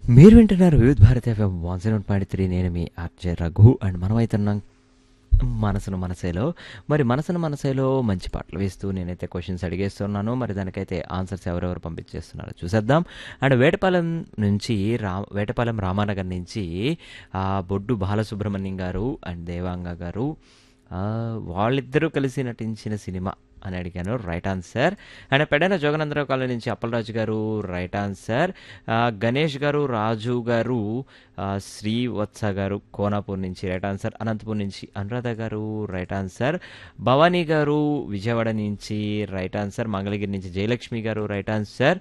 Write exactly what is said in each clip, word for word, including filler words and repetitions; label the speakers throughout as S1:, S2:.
S1: మీరు వింటున్నారు వివిధ Bharati FM one zero point three. నేను మీ ఆర్జే రఘు. అండ్ మనమైతున్నాం మనసును మనసేలో. మరి మనసును మనసేలో మంచి పాటలు వేస్తూ నేనైతే క్వశ్చన్స్ అడిగేస్తున్నాను. మరి దానికైతే ఆన్సర్స్ ఎవరెవరు పంపించేస్తున్నారో చూసేద్దాం. అండ్ వేటపాలెం నుంచి రా వేటపాలెం రామానగర్ నుంచి ఆ, బొడ్డు బాలసుబ్రహ్మణ్యం గారు అండ్ దేవాంగ గారు, ఆ, వాళ్ళిద్దరూ కలిసి నటించిన సినిమా అని అడిగాను. Right answer. And పెడైన Jogananda Rao colony నుంచి అప్పలరాజు గారు, రైట్ ఆన్సర్. ఆ, గణేష్ గారు, రాజు గారు, ఆ, శ్రీవత్స గారు కోనాపూర్ నుంచి రైట్ ఆన్సర్. అనంతపూర్ నుంచి అనురాధ గారు, రైట్ ఆన్సర్. భవానీ గారు విజయవాడ నుంచి రైట్ ఆన్సర్. మంగళగిరి నుంచి జయలక్ష్మి గారు, రైట్ ఆన్సర్.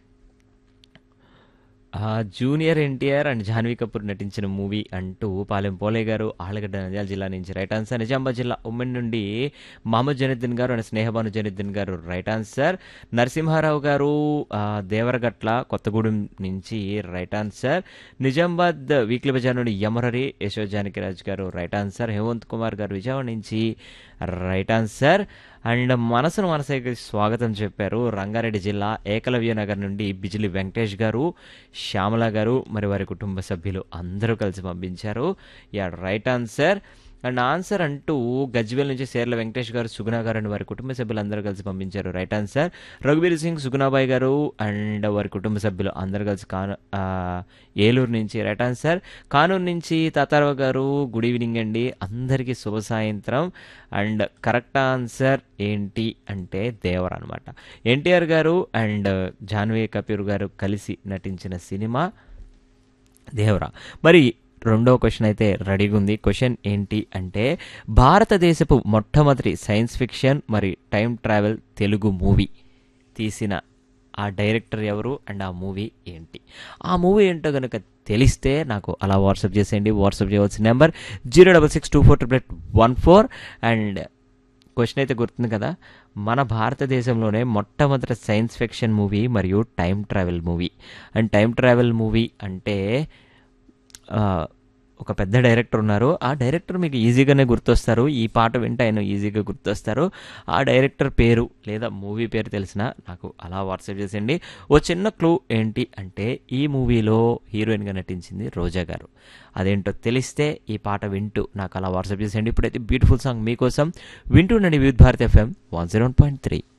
S1: ఆ, జూనియర్ ఎన్టీఆర్ అండ్ జాహ్నవి కపూర్ నటించిన మూవీ అంటూ పాలెం పోలే గారు ఆలగడ్డ నంద్యాల జిల్లా నుంచి రైట్ ఆన్సర్. నిజామాబాద్ జిల్లా ఉమ్మడి నుండి మహమ్మద్ జనుద్దీన్ గారు అండ్ స్నేహబాను జనుద్దీన్ గారు, రైట్ ఆన్సర్. నరసింహారావు గారు ఆ, దేవరగట్ల కొత్తగూడెం నుంచి right answer. Nizamabad weekly Bazar నుండి యమరరి యశో జానకిరాజ్ గారు, రైట్ ఆన్సర్. హేమంత్ కుమార్ గారు విజయవాడ నుంచి రైట్ ఆన్సర్. అండ్ మనసును మనసైకి స్వాగతం చెప్పారు రంగారెడ్డి జిల్లా ఏకలవ్య నగర్ నుండి బిజిలి వెంకటేష్ గారు, శ్యామల గారు, మరి వారి కుటుంబ సభ్యులు అందరూ కలిసి పంపించారు. Yeah, right answer. And answer అంటూ గజ్వేల్ నుంచి సేర్ల వెంకటేష్ గారు, సుగుణ గారు అండ్ వారి కుటుంబ సభ్యులు అందరూ కలిసి పంపించారు. Right answer. రఘుబీర్ సింగ్, సుగుణాబాయి గారు అండ్ వారి కుటుంబ సభ్యులు అందరూ కలిసి కాను ఆ, ఏలూరు నుంచి రైట్ ఆన్సర్. కానూరు నుంచి తాతారావు గారు, గుడ్ ఈవినింగ్ అండి, అందరికీ శుభ సాయంత్రం. అండ్ కరెక్ట్ ఆన్సర్ ఏంటి అంటే దేవర అనమాట. ఎన్టీఆర్ గారు అండ్ జాహ్నవి కపూర్ గారు కలిసి నటించిన సినిమా దేవరా. మరి రెండో క్వశ్చన్ అయితే రెడీగా ఉంది. క్వశ్చన్ ఏంటి అంటే భారతదేశపు మొట్టమొదటి సైన్స్ ఫిక్షన్ మరి టైం ట్రావెల్ తెలుగు మూవీ తీసిన ఆ డైరెక్టర్ ఎవరు అండ్ ఆ మూవీ ఏంటి? ఆ మూవీ ఏంటో కనుక తెలిస్తే నాకు అలా వాట్సాప్ చేసేయండి. వాట్సాప్ చేయవలసిన number zero double six two four triple eight one four. And question అయితే గుర్తుంది కదా, మన భారతదేశంలోనే మొట్టమొదటి సైన్స్ ఫిక్షన్ మూవీ మరియు time travel movie. And time travel movie అంటే ఆ, ఒక పెద్ద డైరెక్టర్ ఉన్నారు. ఆ డైరెక్టర్ మీకు ఈజీగానే గుర్తొస్తారు. ఈ పాట వింటే ఆయన ఈజీగా గుర్తొస్తారు. ఆ డైరెక్టర్ పేరు లేదా మూవీ పేరు తెలిసినా నాకు అలా వాట్సాప్ చేసేయండి. ఓ చిన్న క్లూ ఏంటి అంటే ఈ మూవీలో హీరోయిన్గా నటించింది రోజా గారు. అదేంటో తెలిస్తే ఈ పాట వింటూ నాకు అలా వాట్సాప్ చేసేయండి. ఇప్పుడైతే బ్యూటిఫుల్ సాంగ్ మీకోసం వింటూ ఉండండి వివిధ Bharati FM one zero point three.